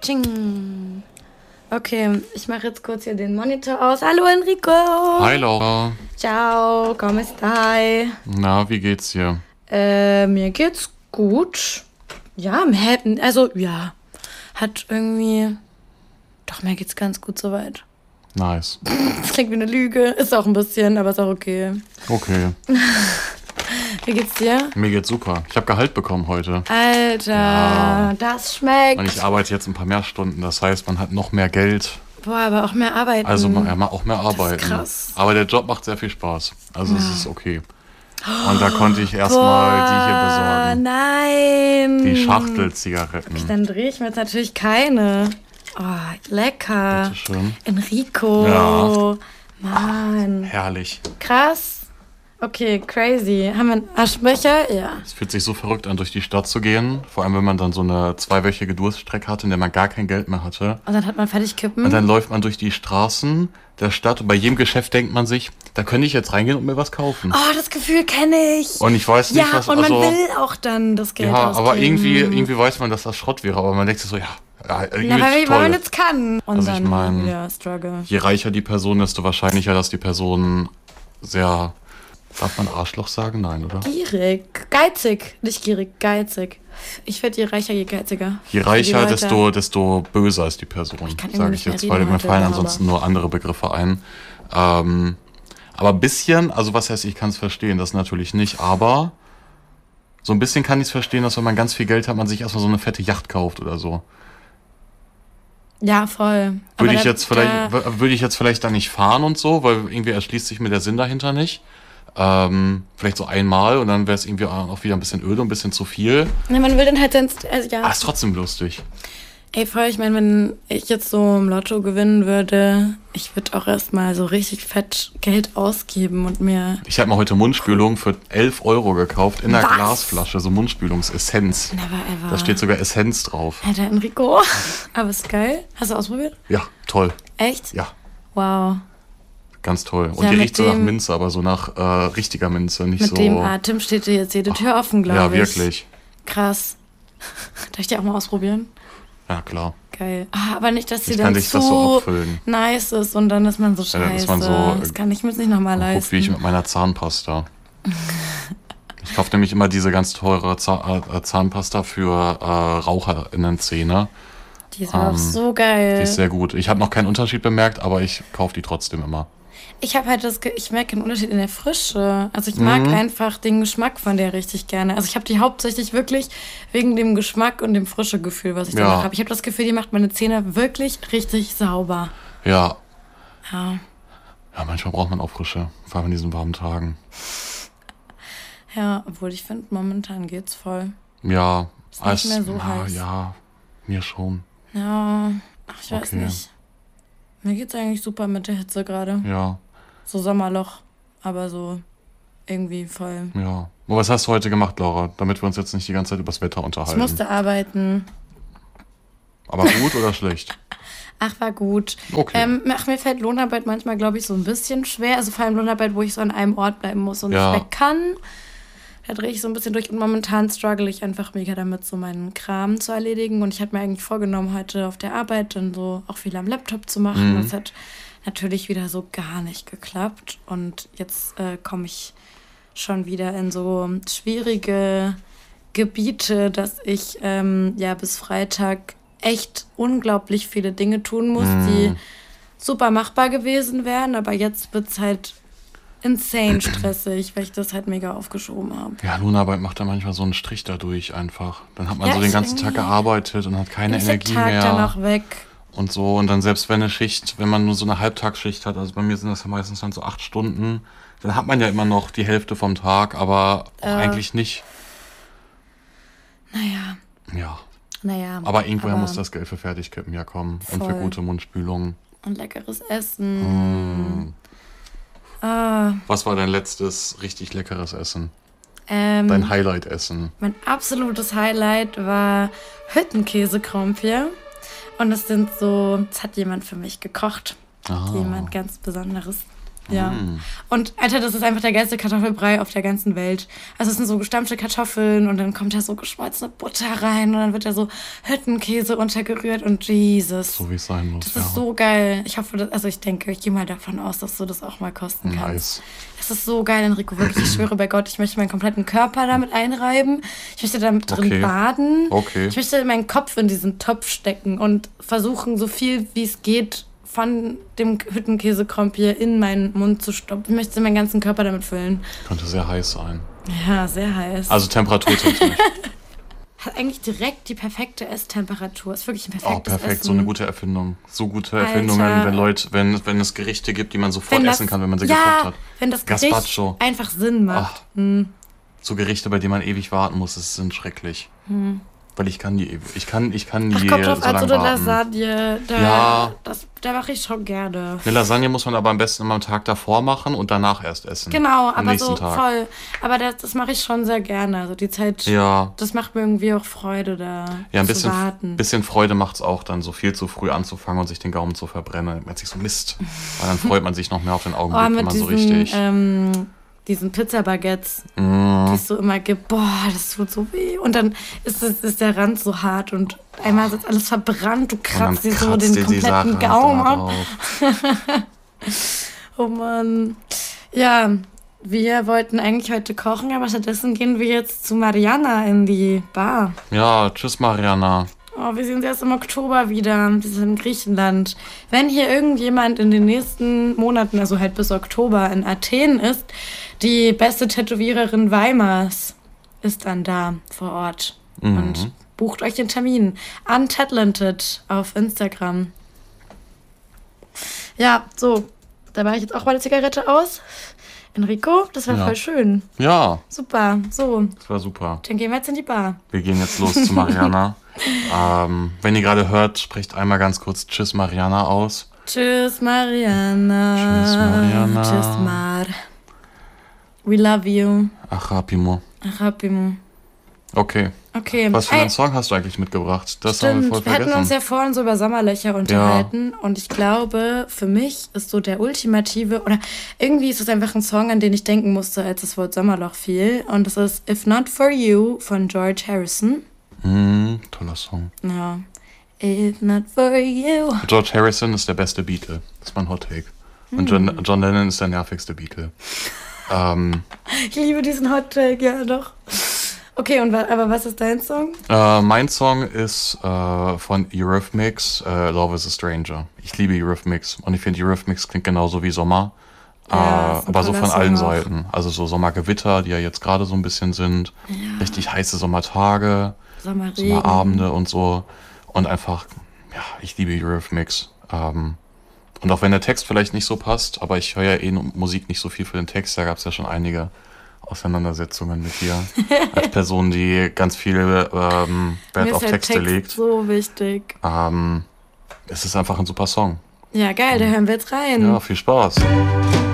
Tsching. Okay, ich mache jetzt kurz hier den Monitor aus. Hallo Enrico. Hi Laura. Ciao, come stai? Na, wie geht's dir? Mir geht's gut. Ja, ja, hat irgendwie... Doch, mir geht's ganz gut soweit. Nice. Das klingt wie eine Lüge. Ist auch ein bisschen, aber ist auch okay. Okay. Wie geht's dir? Mir geht's super. Ich habe Gehalt bekommen heute. Alter, Ja. das schmeckt. Und ich arbeite jetzt ein paar mehr Stunden. Das heißt, man hat noch mehr Geld. Boah, aber auch mehr arbeiten. Also man macht auch mehr arbeiten. Das ist krass. Aber der Job macht sehr viel Spaß. Also es ist okay. Und da konnte ich erstmal die hier besorgen. Nein. Die Schachtelzigaretten. Dann drehe ich mir jetzt natürlich keine. Oh, lecker. Bitteschön. Enrico. Ja. Mann. Herrlich. Krass. Okay, crazy. Haben wir einen Aschenbecher? Ja. Es fühlt sich so verrückt an, durch die Stadt zu gehen. Vor allem, wenn man dann so eine 2-wöchige Durststrecke hatte, in der man gar kein Geld mehr hatte. Und dann hat man Fertigkippen. Und dann läuft man durch die Straßen der Stadt und bei jedem Geschäft denkt man sich, da könnte ich jetzt reingehen und mir was kaufen. Oh, das Gefühl kenne ich. Und ich weiß nicht, ja, was... und man also, will auch dann das Geld ja, ausgeben. aber irgendwie weiß man, dass das Schrott wäre. Aber man denkt sich so, irgendwie weil toll. man jetzt kann. Und Also ich dann mein, wieder Struggle. Je reicher die Person, desto wahrscheinlicher, dass die Person sehr... Darf man Arschloch sagen? Nein, oder? Gierig. Geizig. Nicht gierig, geizig. Ich werde je reicher, je geiziger. Je reicher, desto böser ist die Person, sage ich jetzt, weil mir fallen ansonsten nur andere Begriffe ein. Aber ein bisschen, also was heißt, ich kann es verstehen, das natürlich nicht, aber so ein bisschen kann ich es verstehen, dass wenn man ganz viel Geld hat, man sich erstmal so eine fette Yacht kauft oder so. Ja, voll. Würde ich jetzt vielleicht da nicht fahren und so, weil irgendwie erschließt sich mir der Sinn dahinter nicht. Vielleicht so einmal und dann wäre es irgendwie auch wieder ein bisschen öde und ein bisschen zu viel. Ja, man will dann halt sonst, ja. Ist trotzdem lustig. Ey, voll, ich meine, wenn ich jetzt so im Lotto gewinnen würde, ich würde auch erstmal so richtig fett Geld ausgeben und mir... Ich habe mir heute Mundspülung für 11 € gekauft in einer Was? Glasflasche, so Mundspülungsessenz. Never ever. Da steht sogar Essenz drauf. Alter, Enrico. Aber ist geil. Hast du ausprobiert? Ja, toll. Echt? Ja, Wow. ganz toll. Und Ja, die mit riecht so nach dem- Minze, aber so nach richtiger Minze, nicht Mit so... dem Atem steht dir jetzt jede Tür offen, glaube Ja, ich. wirklich. Krass. Darf ich die auch mal ausprobieren? Ja, klar. Geil. Aber nicht, dass sie Ich dann kann dich das so zu abfüllen. nice ist und dann ist man so scheiße. dann ist man so, das kann ich mir jetzt nicht nochmal Guck, wie ich leisten. mit meiner Zahnpasta. Ich kaufe nämlich immer diese ganz teure Zahnpasta für RaucherInnen-Zähne. Die ist auch so geil. Die ist sehr gut. Ich habe noch keinen Unterschied bemerkt, aber ich kaufe die trotzdem immer. Ich habe halt ich merke einen Unterschied in der Frische. Also ich mag einfach den Geschmack von der richtig gerne. Also ich habe die hauptsächlich wirklich wegen dem Geschmack und dem frische Gefühl, was ich danach habe. Ich habe das Gefühl, die macht meine Zähne wirklich richtig sauber. Ja. Ja. Ja, manchmal braucht man auch Frische. Vor allem in diesen warmen Tagen. Ja, obwohl ich finde, momentan geht's voll. Ja. Ist nicht mehr so heiß. Ja, mir schon. Ja, ach, ich weiß Okay. nicht. Mir geht's eigentlich super mit der Hitze gerade. Ja, So Sommerloch, aber so irgendwie voll. ja. Und was hast du heute gemacht, Laura? Damit wir uns jetzt nicht die ganze Zeit übers Wetter Ich unterhalten. musste arbeiten. Aber gut oder schlecht? Ach, war gut. Okay. Mir fällt Lohnarbeit manchmal, glaube ich, so ein bisschen schwer. Also vor allem Lohnarbeit, wo ich so an einem Ort bleiben muss und Ja. nicht weg kann. Da drehe ich so ein bisschen durch und momentan struggle ich einfach mega damit, so meinen Kram zu erledigen. Und ich hatte mir eigentlich vorgenommen, heute auf der Arbeit dann so auch viel am Laptop zu machen. Das hat natürlich wieder so gar nicht geklappt. Und jetzt komme ich schon wieder in so schwierige Gebiete, dass ich bis Freitag echt unglaublich viele Dinge tun muss, die super machbar gewesen wären. Aber jetzt wird es halt insane stressig, weil ich das halt mega aufgeschoben habe. Ja, Lohnarbeit macht da manchmal so einen Strich dadurch einfach. Dann hat man Ja, so den ich ganzen Tag irgendwie- gearbeitet und hat keine Ist der Energie Tag mehr. dann auch weg. Und so. Und dann selbst wenn man nur so eine Halbtagsschicht hat, also bei mir sind das ja meistens dann so 8 Stunden, dann hat man ja immer noch die Hälfte vom Tag, aber auch eigentlich nicht. Naja. Aber irgendwoher muss das Geld für Fertigkippen ja kommen. Und für Voll. gute Mundspülung. Und leckeres Essen. Ah, Was war dein letztes richtig leckeres Essen? ähm, Dein Highlight-Essen? Mein absolutes Highlight war Hüttenkäsekrompje. Und das hat jemand für mich gekocht. Ah. Jemand ganz Besonderes. Ja. Und Alter, das ist einfach der geilste Kartoffelbrei auf der ganzen Welt. Also es sind so gestampfte Kartoffeln und dann kommt da so geschmolzene Butter rein und dann wird da so Hüttenkäse untergerührt und Jesus. So wie es sein muss, Das ist so geil. Ich hoffe, ich denke, ich gehe mal davon aus, dass du das auch mal kosten kannst. Nice. Das ist so geil, Enrico, wirklich. Ich schwöre bei Gott, ich möchte meinen kompletten Körper damit einreiben. Ich möchte damit drin baden. Okay. Ich möchte meinen Kopf in diesen Topf stecken und versuchen, so viel wie es geht, von dem Hüttenkäse-Krompier in meinen Mund zu stopfen. Ich möchte meinen ganzen Körper damit füllen. Könnte sehr heiß sein. Ja, sehr heiß. Also temperaturtechnisch. Hat eigentlich direkt die perfekte Esstemperatur. Ist wirklich ein perfektes perfekt, Essen. so eine gute Erfindung. So gute Erfindungen, wenn es Gerichte gibt, die man sofort essen kann, wenn man sie gekocht hat. Wenn das Gericht Gazpacho. einfach Sinn macht. So Gerichte, bei denen man ewig warten muss, sind schrecklich. Weil ich kann die Kommt drauf so an, so lange eine warten. Lasagne. Da mache ich schon gerne. Eine Lasagne muss man aber am besten immer am Tag davor machen und danach erst essen. Genau, am aber nächsten so Tag. voll. Aber das mache ich schon sehr gerne. Also die Zeit, das macht mir irgendwie auch Freude, da zu warten. Ein bisschen Freude macht es auch dann, so viel zu früh anzufangen und sich den Gaumen zu verbrennen. Man sich so Mist. Weil dann freut man sich noch mehr auf den Augenblick, wenn man so richtig... diesen Pizza-Baguettes, die es so immer gibt, boah, das tut so weh. Und dann ist der Rand so hart und einmal ist alles verbrannt, du kratzt dir so den kompletten Gaumen ab. Oh Mann. Ja, wir wollten eigentlich heute kochen, aber stattdessen gehen wir jetzt zu Mariana in die Bar. Ja, tschüss Mariana. Oh, wir sehen sie erst im Oktober wieder. Wir sind in Griechenland. Wenn hier irgendjemand in den nächsten Monaten, also halt bis Oktober, in Athen ist, die beste Tätowiererin Weimars ist dann da vor Ort. Und bucht euch den Termin. Untalented auf Instagram. Ja, so. Da mache ich jetzt auch meine Zigarette aus. Enrico, das war voll schön. Ja. Super, so. Das war super. Dann gehen wir jetzt in die Bar. Wir gehen jetzt los zu Mariana. Wenn ihr gerade hört, sprecht einmal ganz kurz Tschüss Mariana aus. Tschüss Mariana. Tschüss Mariana. Tschüss Mar. We love you. Achapimo. Achapimo. Okay. Was für einen Song hast du eigentlich mitgebracht? Das haben wir voll vergessen. Wir hatten uns ja vorhin so über Sommerlöcher unterhalten und ich glaube, für mich ist so der ultimative, oder irgendwie ist es einfach ein Song, an den ich denken musste, als das Wort Sommerloch fiel, und das ist If Not For You von George Harrison. Toller Song. Ja. If Not For You. George Harrison ist der beste Beatle. Das ist mein Hot Take. Und John Lennon ist der nervigste Beatle. Ich liebe diesen Hot Take, ja doch. Okay, aber was ist dein Song? Mein Song ist von Eurythmics, Love is a Stranger. Ich liebe Eurythmics und ich finde Eurythmics klingt genauso wie Sommer, aber so von allen Seiten. Also so Sommergewitter, die ja jetzt gerade so ein bisschen sind, richtig heiße Sommertage, Sommerabende und so, und einfach, ich liebe Eurythmics. Und auch wenn der Text vielleicht nicht so passt, aber ich höre ja Musik nicht so viel für den Text, da gab es ja schon einige Auseinandersetzungen mit dir als Person, die ganz viel Wert auf Texte legt. So wichtig. Es ist einfach ein super Song. Ja, geil, da hören wir jetzt rein. Ja, viel Spaß.